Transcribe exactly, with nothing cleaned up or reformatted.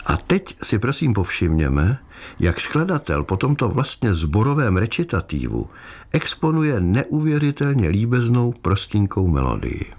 A teď si prosím povšimněme, jak skladatel po tomto vlastně sborovém recitativu exponuje neuvěřitelně líbeznou prostinkou melodii.